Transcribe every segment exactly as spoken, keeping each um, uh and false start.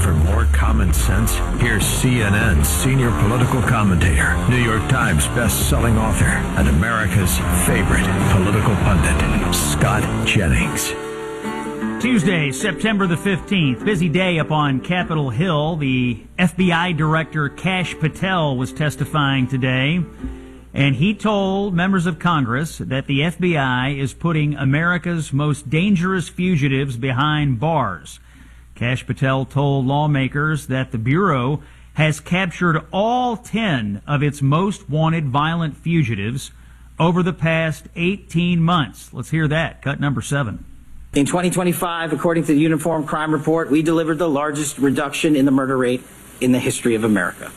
for more common sense? Here's C N N's senior political commentator, New York Times best-selling author, and America's favorite political pundit, Scott Jennings. Tuesday, September the fifteenth, busy day up on Capitol Hill. The F B I Director Kash Patel was testifying today, and he told members of Congress that the F B I is putting America's most dangerous fugitives behind bars. Kash Patel told lawmakers that the Bureau has captured all ten of its most wanted violent fugitives over the past eighteen months. Let's hear that. Cut number seven. In twenty twenty-five, according to the Uniform Crime Report, we delivered the largest reduction in the murder rate in the history of America.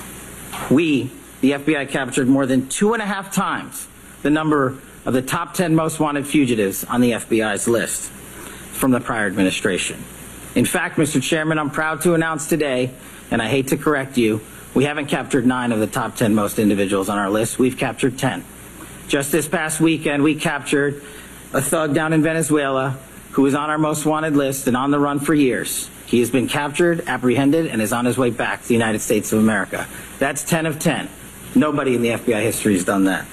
We, the F B I, captured more than two and a half times the number of the top ten most wanted fugitives on the F B I's list from the prior administration. In fact, Mister Chairman, I'm proud to announce today, and I hate to correct you, we haven't captured nine of the top ten most individuals on our list. We've captured ten. Just this past weekend, we captured a thug down in Venezuela who is on our most wanted list and on the run for years. He has been captured, apprehended, and is on his way back to the United States of America. That's ten of ten. Nobody in the F B I history has done that.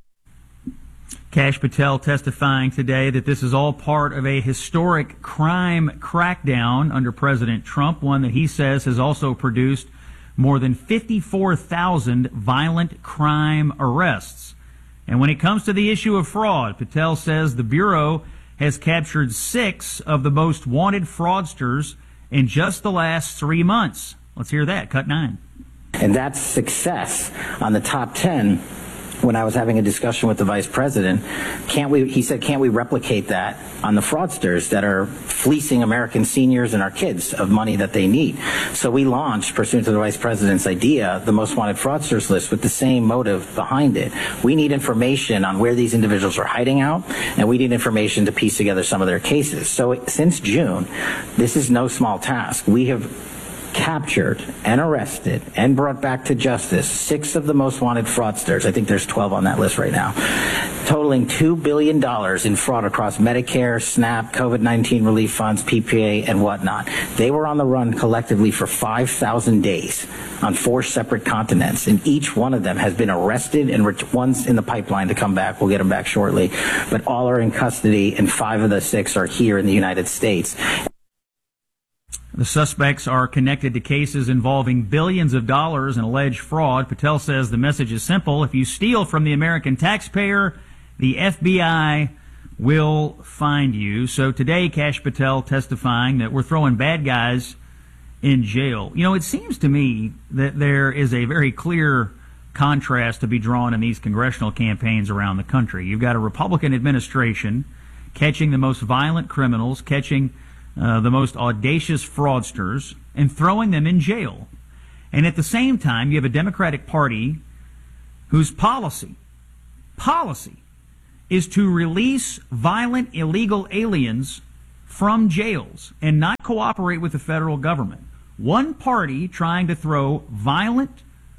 Kash Patel testifying today that this is all part of a historic crime crackdown under President Trump, one that he says has also produced more than fifty-four thousand violent crime arrests. And when it comes to the issue of fraud, Patel says the Bureau has captured six of the most wanted fraudsters in just the last three months. Let's hear that. Cut nine. And that's success on the top ten. When I was having a discussion with the vice president, can't we, he said, can't we replicate that on the fraudsters that are fleecing American seniors and our kids of money that they need? So we launched, pursuant to the vice president's idea, the most wanted fraudsters list with the same motive behind it. We need information on where these individuals are hiding out, and we need information to piece together some of their cases. So since June, this is no small task. We have captured and arrested and brought back to justice six of the most wanted fraudsters. I think there's twelve on that list right now, totaling two billion dollars in fraud across Medicare, SNAP, COVID nineteen relief funds, P P A, and whatnot. They were on the run collectively for five thousand days on four separate continents, and each one of them has been arrested, and one's in the pipeline to come back. We'll get them back shortly. But all are in custody, and five of the six are here in the United States. The suspects are connected to cases involving billions of dollars in alleged fraud. Patel says the message is simple. If you steal from the American taxpayer, the F B I will find you. So today, Kash Patel testifying that we're throwing bad guys in jail. You know, it seems to me that there is a very clear contrast to be drawn in these congressional campaigns around the country. You've got a Republican administration catching the most violent criminals, catching Uh, the most audacious fraudsters, and throwing them in jail. And at the same time, you have a Democratic Party whose policy, policy is to release violent illegal aliens from jails and not cooperate with the federal government. One party trying to throw violent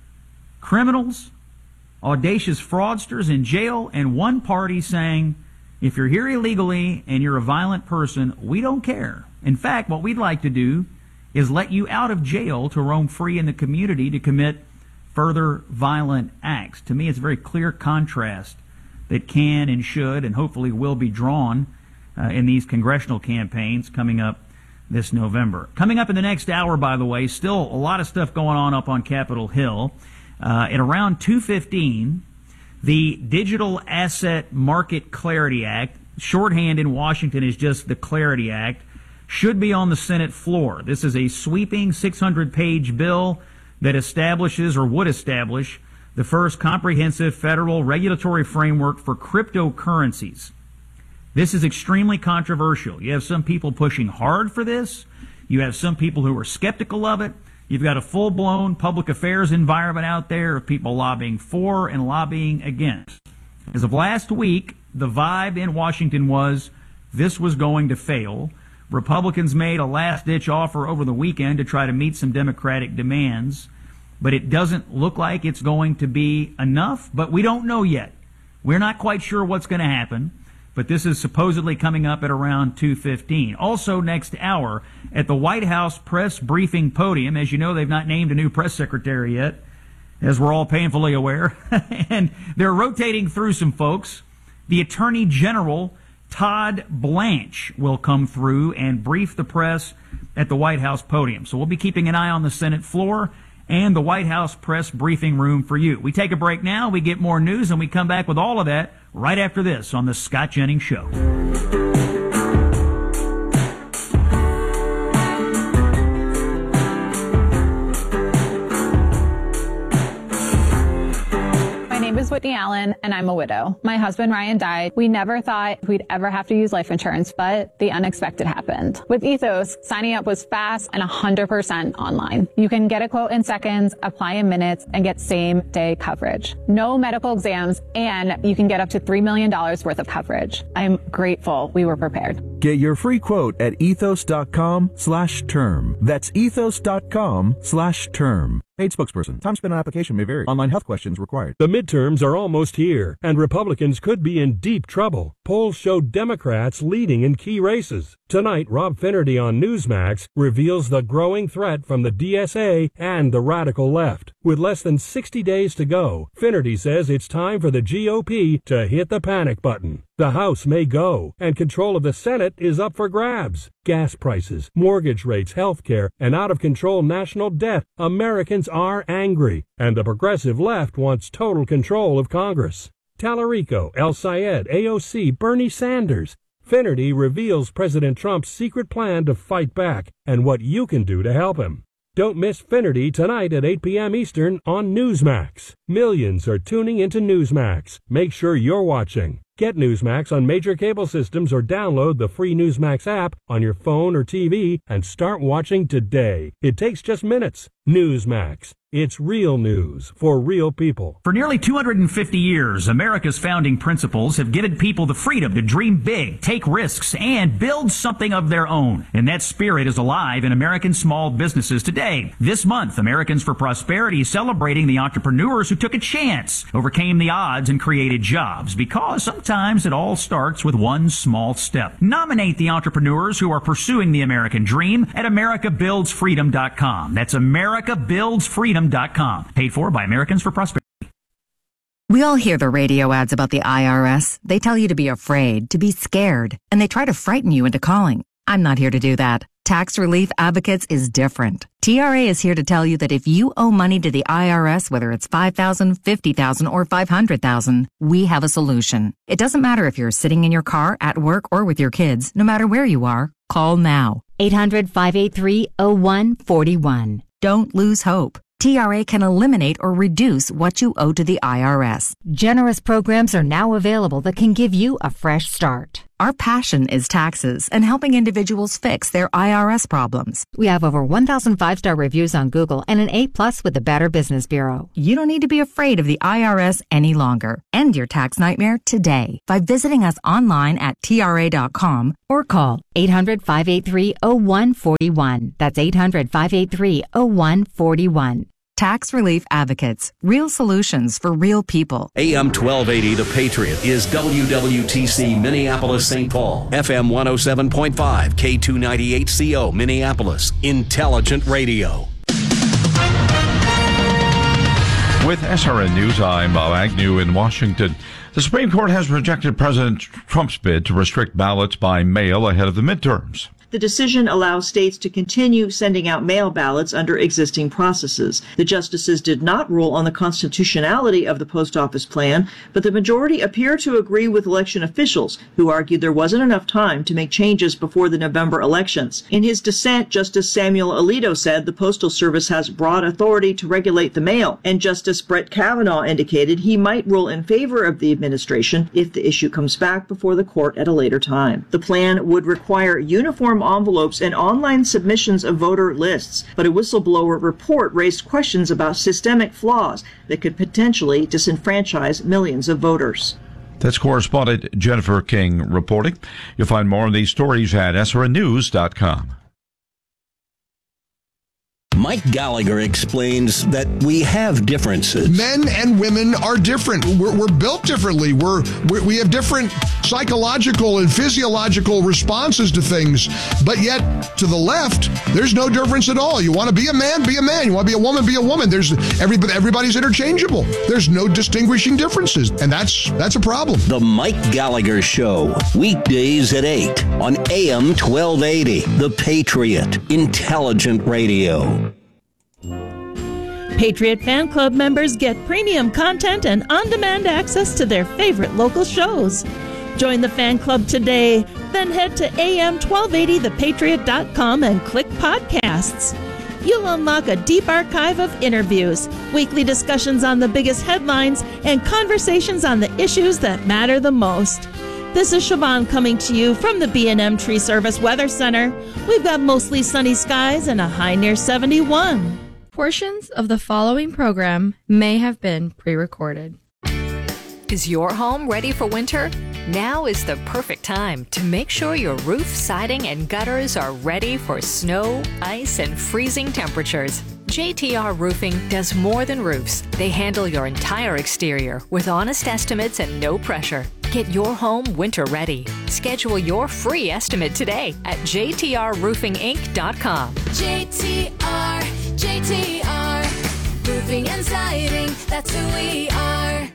criminals, audacious fraudsters in jail, and one party saying, if you're here illegally and you're a violent person, we don't care. In fact, what we'd like to do is let you out of jail to roam free in the community to commit further violent acts. To me, it's a very clear contrast that can and should and hopefully will be drawn uh, in these congressional campaigns coming up this November. Coming up in the next hour, by the way, still a lot of stuff going on up on Capitol Hill. Uh, at around two fifteen, the Digital Asset Market Clarity Act, shorthand in Washington is just the Clarity Act, should be on the Senate floor. This is a sweeping six hundred page bill that establishes or would establish the first comprehensive federal regulatory framework for cryptocurrencies. This is extremely controversial. You have some people pushing hard for this. You have some people who are skeptical of it. You've got a full-blown public affairs environment out there of people lobbying for and lobbying against. As of last week, the vibe in Washington was this was going to fail. Republicans made a last-ditch offer over the weekend to try to meet some Democratic demands, but it doesn't look like it's going to be enough, but we don't know yet. We're not quite sure what's going to happen. but this is supposedly coming up at around two fifteen. Also next hour, at the White House press briefing podium, as you know, they've not named a new press secretary yet, as we're all painfully aware, and they're rotating through some folks. The Attorney General, Todd Blanche, will come through and brief the press at the White House podium. So we'll be keeping an eye on the Senate floor and the White House press briefing room for you. We take a break now, we get more news, and we come back with all of that right after this on the Scott Jennings Show. My name is Whitney Allen, and I'm a widow. My husband, Ryan, died. We never thought we'd ever have to use life insurance, but the unexpected happened. With Ethos, signing up was fast and one hundred percent online. You can get a quote in seconds, apply in minutes, and get same-day coverage. No medical exams, and you can get up to three million dollars worth of coverage. I'm grateful we were prepared. Get your free quote at ethos.com slash term. That's ethos.com slash term. Paid spokesperson. Time spent on application may vary. Online health questions required. The midterms are almost here, and Republicans could be in deep trouble. Polls show Democrats leading in key races. Tonight, Rob Finnerty on Newsmax reveals the growing threat from the D S A and the radical left. With less than sixty days to go, Finnerty says it's time for the G O P to hit the panic button. The House may go, and control of the Senate is up for grabs. Gas prices, mortgage rates, health care, and out-of-control national debt. Americans are angry, and the progressive left wants total control of Congress. Tallarico, El Sayed, A O C, Bernie Sanders. Finnerty reveals President Trump's secret plan to fight back and what you can do to help him. Don't miss Finnerty tonight at eight p.m. Eastern on Newsmax. Millions are tuning into Newsmax. Make sure you're watching. Get Newsmax on major cable systems or download the free Newsmax app on your phone or T V and start watching today. It takes just minutes. Newsmax. It's real news for real people. For nearly two hundred fifty years, America's founding principles have given people the freedom to dream big, take risks, and build something of their own. And that spirit is alive in American small businesses today. This month, Americans for Prosperity is celebrating the entrepreneurs who took a chance, overcame the odds, and created jobs. Because sometimes it all starts with one small step. Nominate the entrepreneurs who are pursuing the American dream at america builds freedom dot com. That's america builds freedom dot com. Paid for by Americans for Prosperity. We all hear the radio ads about the I R S. They tell you to be afraid, to be scared, and they try to frighten you into calling. I'm not here to do that. Tax Relief Advocates is different. T R A is here to tell you that if you owe money to the I R S, whether it's five thousand dollars, fifty thousand dollars, or five hundred thousand dollars, we have a solution. It doesn't matter if you're sitting in your car, at work, or with your kids. No matter where you are, call now. eight hundred, five eight three, oh one four one. Don't lose hope. T R A can eliminate or reduce what you owe to the I R S. Generous programs are now available that can give you a fresh start. Our passion is taxes and helping individuals fix their I R S problems. We have over one thousand five-star reviews on Google and an A plus with the Better Business Bureau. You don't need to be afraid of the I R S any longer. End your tax nightmare today by visiting us online at T R A dot com or call eight hundred, five eight three, oh one four one. That's eight hundred, five eight three, oh one four one. Tax Relief Advocates. Real solutions for real people. A M twelve eighty The Patriot is W W T C Minneapolis Saint Paul. F M one oh seven point five K two ninety-eight C O Minneapolis. Intelligent Radio. With S R N News, I'm Bob Agnew in Washington. The Supreme Court has rejected President Trump's bid to restrict ballots by mail ahead of the midterms. The decision allows states to continue sending out mail ballots under existing processes. The justices did not rule on the constitutionality of the post office plan, but the majority appear to agree with election officials who argued there wasn't enough time to make changes before the November elections. In his dissent, Justice Samuel Alito said the Postal Service has broad authority to regulate the mail, and Justice Brett Kavanaugh indicated he might rule in favor of the administration if the issue comes back before the court at a later time. The plan would require uniform envelopes and online submissions of voter lists, but a whistleblower report raised questions about systemic flaws that could potentially disenfranchise millions of voters. That's correspondent Jennifer King reporting. You'll find more on these stories at S R N news dot com. Mike Gallagher explains that we have differences. Men and women are different. We're, we're built differently. We're, we're we have different psychological and physiological responses to things. But yet, to the left, there's no difference at all. You want to be a man, be a man. You want to be a woman, be a woman. There's everybody, everybody's interchangeable. There's no distinguishing differences, and that's that's a problem. The Mike Gallagher Show, weekdays at eight on A M twelve eighty. The Patriot, intelligent radio. Patriot Fan Club members get premium content and on-demand access to their favorite local shows. Join the fan club today, then head to A M twelve eighty the patriot dot com and click podcasts. You'll unlock a deep archive of interviews, weekly discussions on the biggest headlines, and conversations on the issues that matter the most. This is Siobhan coming to you from the B and M Tree Service Weather Center. We've got mostly sunny skies and a high near seventy-one. Portions of the following program may have been pre-recorded. Is your home ready for winter? Now is the perfect time to make sure your roof, siding, and gutters are ready for snow, ice, and freezing temperatures. J T R Roofing does more than roofs. They handle your entire exterior with honest estimates and no pressure. Get your home winter ready. Schedule your free estimate today at j t r roofing inc dot com. J T R, J T R, roofing and siding, that's who we are.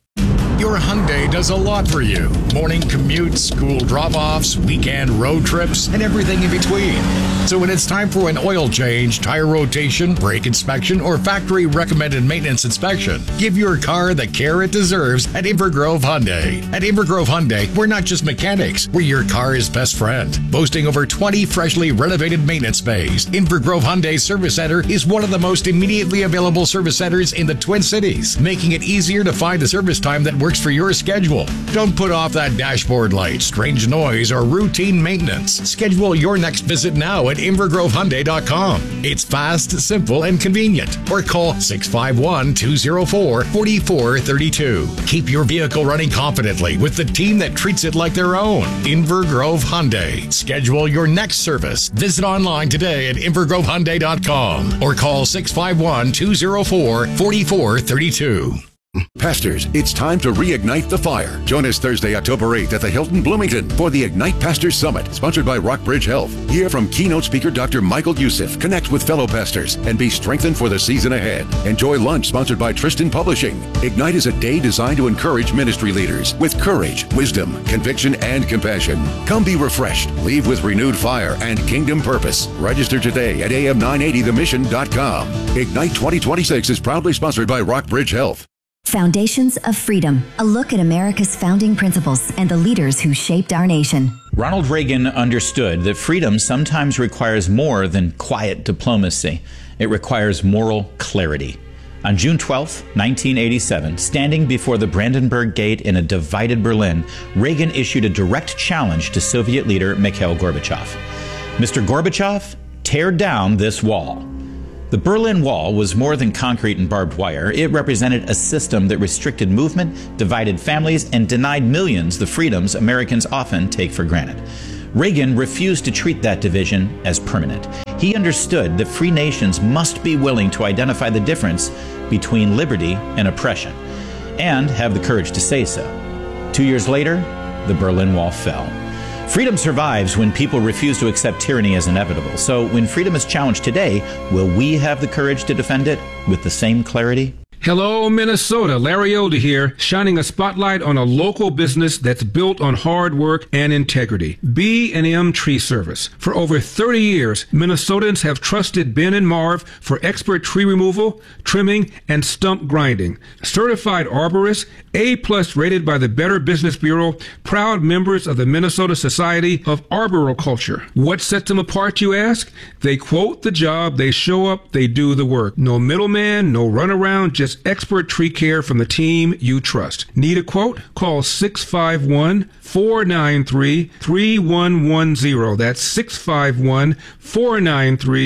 Your Hyundai does a lot for you. Morning commutes, school drop-offs, weekend road trips, and everything in between. So when it's time for an oil change, tire rotation, brake inspection, or factory-recommended maintenance inspection, give your car the care it deserves at Invergrove Hyundai. At Invergrove Hyundai, we're not just mechanics, we're your car's best friend. Boasting over twenty freshly renovated maintenance bays, Invergrove Hyundai Service Center is one of the most immediately available service centers in the Twin Cities, making it easier to find a service time that works for your schedule. Don't put off that dashboard light, strange noise, or routine maintenance. Schedule your next visit now at invergrove hyundai dot com. It's fast, simple, and convenient. Or call six five one, two zero four, four four three two. Keep your vehicle running confidently with the team that treats it like their own. Invergrove Hyundai. Schedule your next service. Visit online today at invergrove hyundai dot com or call six five one, two zero four, four four three two. Pastors, it's time to reignite the fire. Join us Thursday, October eighth at the Hilton Bloomington for the Ignite Pastors Summit, sponsored by Rockbridge Health. Hear from keynote speaker Doctor Michael Youssef, connect with fellow pastors, and be strengthened for the season ahead. Enjoy lunch sponsored by Tristan Publishing. Ignite is a day designed to encourage ministry leaders with courage, wisdom, conviction, and compassion. Come be refreshed, leave with renewed fire and kingdom purpose. Register today at a m nine eighty the mission dot com. Ignite twenty twenty-six is proudly sponsored by Rockbridge Health. Foundations of Freedom, a look at America's founding principles and the leaders who shaped our nation. Ronald Reagan understood that freedom sometimes requires more than quiet diplomacy. It requires moral clarity. On June twelfth, nineteen eighty-seven, standing before the Brandenburg Gate in a divided Berlin, Reagan issued a direct challenge to Soviet leader Mikhail Gorbachev. Mister Gorbachev, tear down this wall. The Berlin Wall was more than concrete and barbed wire. It represented a system that restricted movement, divided families, and denied millions the freedoms Americans often take for granted. Reagan refused to treat that division as permanent. He understood that free nations must be willing to identify the difference between liberty and oppression, and have the courage to say so. Two years later, the Berlin Wall fell. Freedom survives when people refuse to accept tyranny as inevitable. So when freedom is challenged today, will we have the courage to defend it with the same clarity? Hello, Minnesota. Larry Elder here, shining a spotlight on a local business that's built on hard work and integrity. B and M Tree Service. For over thirty years, Minnesotans have trusted Ben and Marv for expert tree removal, trimming, and stump grinding. Certified arborists, A-plus rated by the Better Business Bureau, proud members of the Minnesota Society of Arboriculture. What sets them apart, you ask? They quote the job, they show up, they do the work. No middleman, no runaround, just expert tree care from the team you trust. Need a quote? Call six five one, four nine three, three one one zero. That's six five one, four nine three,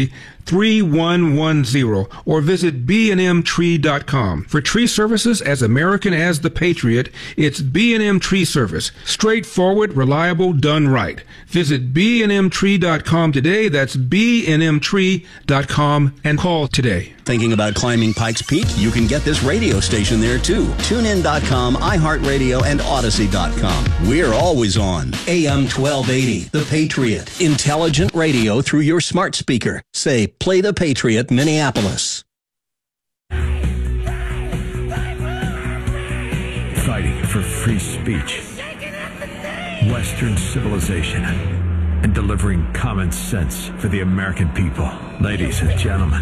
three one one zero or visit b and m tree dot com. For tree services as American as the Patriot, it's B and M Tree Service. Straightforward, reliable, done right. Visit b and m tree dot com today. That's b and m tree dot com and call today. Thinking about climbing Pikes Peak? You can get this radio station there too. tune in dot com, iHeartRadio, and Odyssey dot com. We're always on. A M twelve eighty, The Patriot. Intelligent radio through your smart speaker. Say, play The Patriot, Minneapolis. Fighting for free speech, Western civilization, and delivering common sense for the American people. Ladies and gentlemen,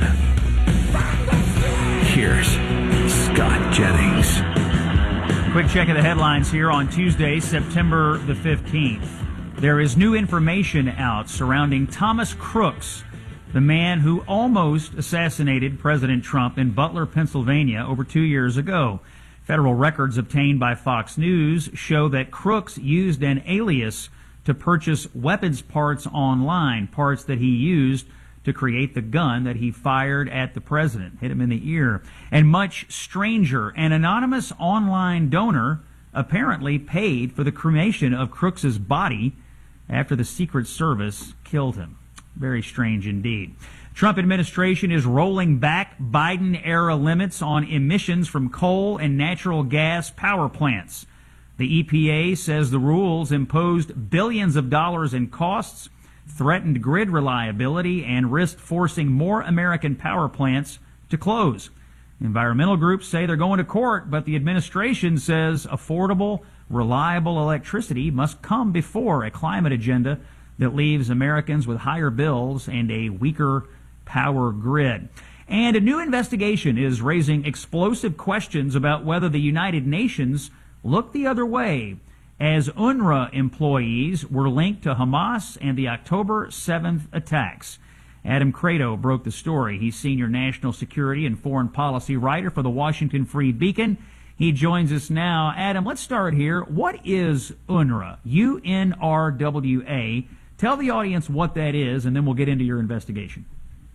here's Scott Jennings. Quick check of the headlines here on Tuesday, September the fifteenth. There is new information out surrounding Thomas Crooks, the man who almost assassinated President Trump in Butler, Pennsylvania over two years ago. Federal records obtained by Fox News show that Crooks used an alias to purchase weapons parts online, parts that he used to create the gun that he fired at the president, hit him in the ear. And much stranger, an anonymous online donor apparently paid for the cremation of Crooks's body after the Secret Service killed him. Very strange indeed. Trump administration is rolling back Biden-era limits on emissions from coal and natural gas power plants. The E P A says the rules imposed billions of dollars in costs, threatened grid reliability, and risked forcing more American power plants to close. Environmental groups say they're going to court, but the administration says affordable, reliable electricity must come before a climate agenda that leaves Americans with higher bills and a weaker power grid. And a new investigation is raising explosive questions about whether the United Nations looked the other way as UNRWA employees were linked to Hamas and the October seventh attacks. Adam Credo broke the story. He's senior national security and foreign policy writer for the Washington Free Beacon. He joins us now. Adam, let's start here. What is UNRWA? U N R W A. Tell the audience what that is, and then we'll get into your investigation.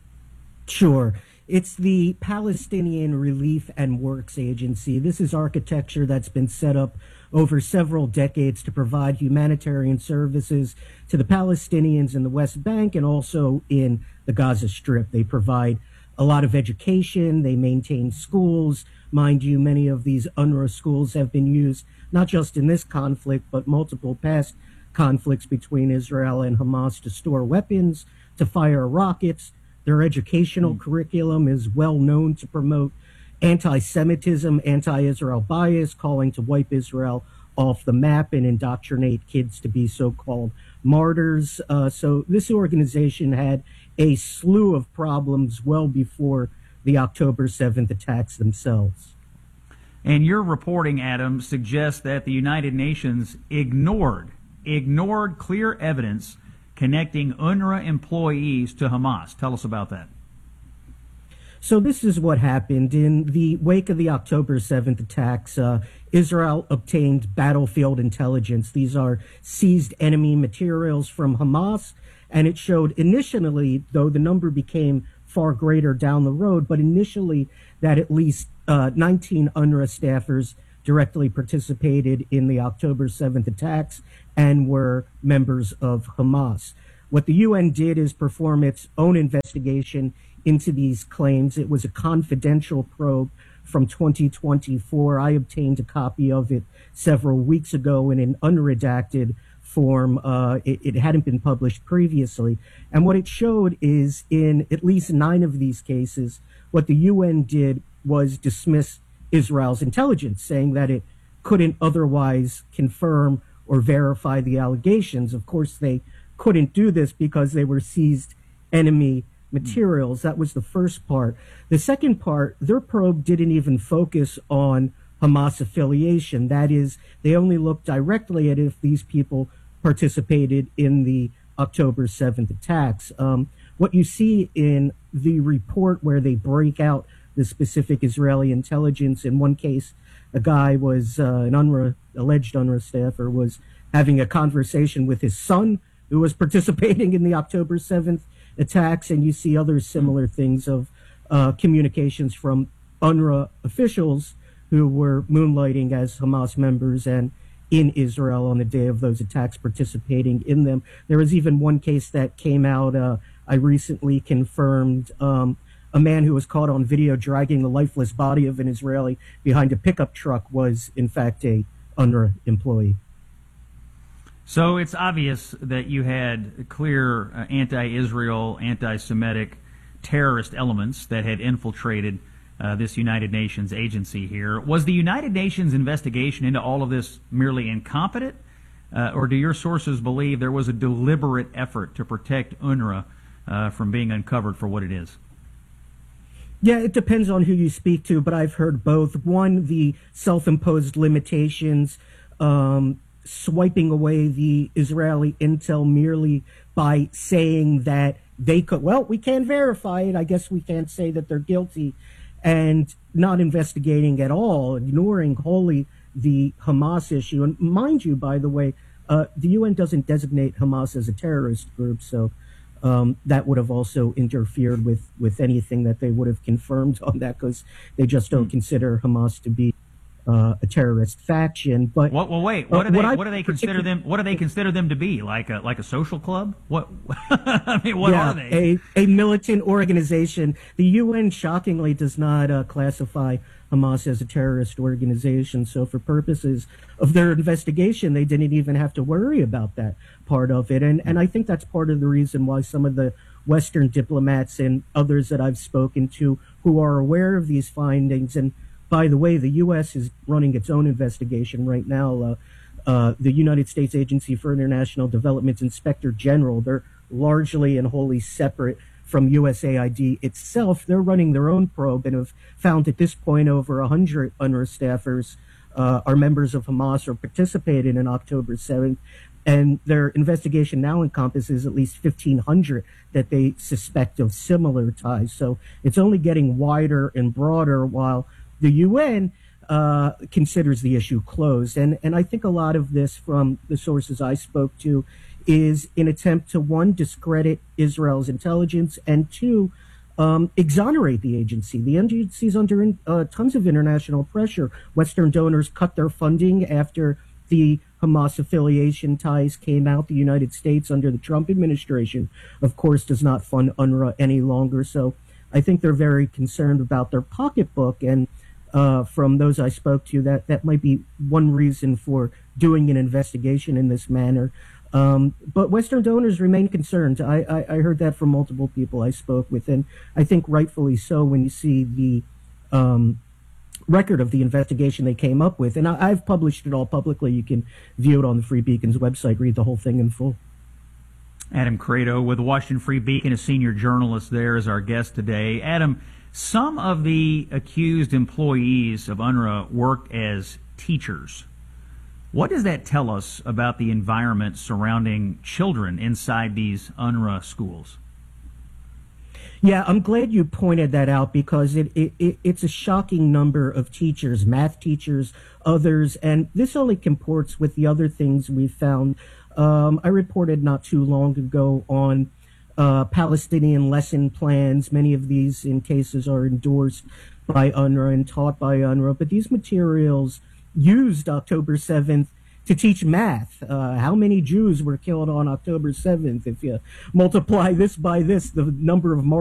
Sure. It's the Palestinian Relief and Works Agency. This is architecture that's been set up over several decades to provide humanitarian services to the Palestinians in the West Bank and also in the Gaza Strip. They provide a lot of education. They maintain schools. Mind you, many of these UNRWA schools have been used not just in this conflict, but multiple past conflicts between Israel and Hamas to store weapons, to fire rockets. Their educational mm. curriculum is well known to promote anti-Semitism, anti-Israel bias, calling to wipe Israel off the map and indoctrinate kids to be so-called martyrs. Uh, so this organization had a slew of problems well before the October seventh attacks themselves. And your reporting, Adam, suggests that the United Nations ignored, ignored clear evidence connecting UNRWA employees to Hamas. Tell us about that. So this is what happened. In the wake of the October seventh attacks, uh, Israel obtained battlefield intelligence. These are seized enemy materials from Hamas, and it showed initially, though the number became far greater down the road, but initially that at least uh, nineteen UNRWA staffers directly participated in the October seventh attacks and were members of Hamas. What the U N did is perform its own investigation into these claims. It was a confidential probe from twenty twenty-four. I obtained a copy of it several weeks ago in an unredacted form. Uh, it, it hadn't been published previously. And what it showed is in at least nine of these cases, what the U N did was dismiss Israel's intelligence, saying that it couldn't otherwise confirm or verify the allegations. Of course, they couldn't do this because they were seized enemy materials. That was the first part. The second part, their probe didn't even focus on Hamas affiliation. That is, they only looked directly at if these people participated in the October seventh attacks. Um, what you see in the report where they break out the specific Israeli intelligence, in one case, a guy was, uh, an UNRWA, alleged UNRWA staffer, was having a conversation with his son who was participating in the October seventh attacks, and you see other similar things of uh, communications from UNRWA officials who were moonlighting as Hamas members and in Israel on the day of those attacks, participating in them. There was even one case that came out, uh, I recently confirmed, um, a man who was caught on video dragging the lifeless body of an Israeli behind a pickup truck was, in fact, a UNRWA employee. So it's obvious that you had clear uh, anti-Israel, anti-Semitic terrorist elements that had infiltrated uh, this United Nations agency here. Was the United Nations investigation into all of this merely incompetent, uh, or do your sources believe there was a deliberate effort to protect UNRWA uh, from being uncovered for what it is? Yeah, it depends on who you speak to, but I've heard both. One, the self-imposed limitations, um, swiping away the Israeli intel merely by saying that they could, well, we can't verify it. I guess we can't say that they're guilty, and not investigating at all, ignoring wholly the Hamas issue. And mind you, by the way, uh, the U N doesn't designate Hamas as a terrorist group, so Um, that would have also interfered with, with anything that they would have confirmed on that, because they just don't consider Hamas to be uh, a terrorist faction. But well, well wait, what uh, do they what, what do they consider them? What do they consider them to be? Like a like a social club? What? I mean, what yeah, are they? A a militant organization. The U N shockingly does not uh, classify Hamas as a terrorist organization. So for purposes of their investigation, they didn't even have to worry about that part of it. And and I think that's part of the reason why some of the Western diplomats and others that I've spoken to who are aware of these findings, and by the way, the U S is running its own investigation right now. Uh, uh, the United States Agency for International Development's Inspector General, they're largely and wholly separate from U S A I D itself. They're running their own probe and have found at this point over one hundred UNRWA staffers uh, are members of Hamas or participated in October seventh. And their investigation now encompasses at least fifteen hundred that they suspect of similar ties. So it's only getting wider and broader, while the U N uh, considers the issue closed. And, and I think a lot of this, from the sources I spoke to, is an attempt to, one, discredit Israel's intelligence, and two, um, exonerate the agency. The agency is under in, uh, tons of international pressure. Western donors cut their funding after the Hamas affiliation ties came out. The United States, under the Trump administration, of course, does not fund UNRWA any longer. So I think they're very concerned about their pocketbook. And uh, from those I spoke to, that, that might be one reason for doing an investigation in this manner. Um, but Western donors remain concerned. I, I, I heard that from multiple people I spoke with, and I think rightfully so when you see the um, record of the investigation they came up with. And I, I've published it all publicly. You can view it on the Free Beacon's website, read the whole thing in full. Adam Credo with the Washington Free Beacon, a senior journalist there, is our guest today. Adam, some of the accused employees of UNRWA work as teachers. What does that tell us about the environment surrounding children inside these UNRWA schools? Yeah, I'm glad you pointed that out, because it, it, it it's a shocking number of teachers, math teachers, others, and this only comports with the other things we found. Um, I reported not too long ago on uh, Palestinian lesson plans. Many of these, in cases, are endorsed by UNRWA and taught by UNRWA, but these materials used October seventh to teach math. Uh, how many Jews were killed on October seventh? If you multiply this by this, the number of